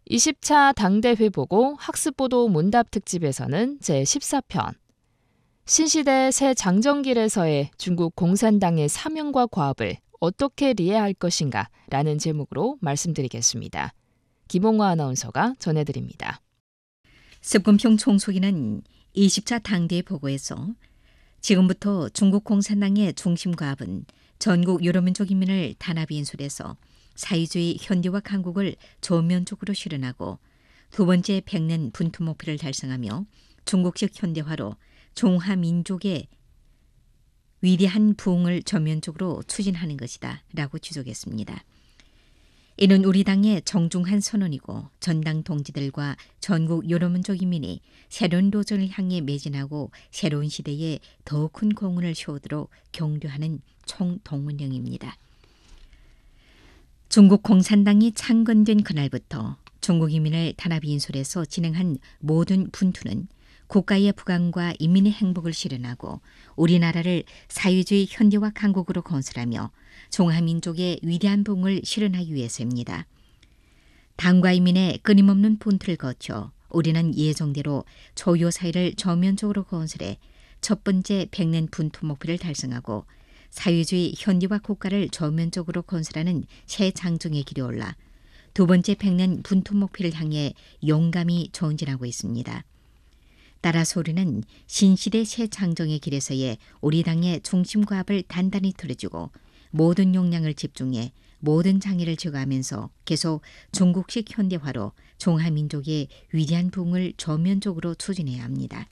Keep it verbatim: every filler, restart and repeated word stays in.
이십 차 당대회 보고 학습보도 문답 특집에서는 제십사 편 신시대 새 장정길에서의 중국 공산당의 사명과 과업을 어떻게 이해할 것인가 라는 제목으로 말씀드리겠습니다. 김홍화 아나운서가 전해드립니다. 습군평 총수기는 이십 차 당대회 보고에서 지금부터 중국 공산당의 중심 과업은 전국 여러 민족 인민을 단합 인솔해서 사회주의 현대화 강국을 전면적으로 실현하고 두 번째 백년 분투 목표를 달성하며 중국식 현대화로 종하민족의 위대한 부흥을 전면적으로 추진하는 것이다 라고 지적했습니다. 이는 우리 당의 정중한 선언이고 전당 동지들과 전국 여러 민족 인민이 새로운 도전을 향해 매진하고 새로운 시대에 더 큰 공헌을 세우도록 격려하는 총동원령입니다. 중국 공산당이 창건된 그날부터 중국 인민을 단합 인솔해서 진행한 모든 분투는 국가의 부강과 인민의 행복을 실현하고 우리나라를 사회주의 현대화 강국으로 건설하며 종하민족의 위대한 부흥을 실현하기 위해서입니다. 당과 인민의 끊임없는 분투를 거쳐 우리는 예정대로 조효 사회를 전면적으로 건설해 첫 번째 백년 분투 목표를 달성하고 사회주의 현대화 국가를 전면적으로 건설하는 새 장정의 길에 올라 두 번째 백년 분투 목표를 향해 용감히 전진하고 있습니다. 따라서 우리는 신시대 새 장정의 길에서의 우리 당의 중심과업을 단단히 틀어주고 모든 역량을 집중해 모든 장애를 제거하면서 계속 중국식 현대화로 종하민족의 위대한 부흥을 전면적으로 추진해야 합니다.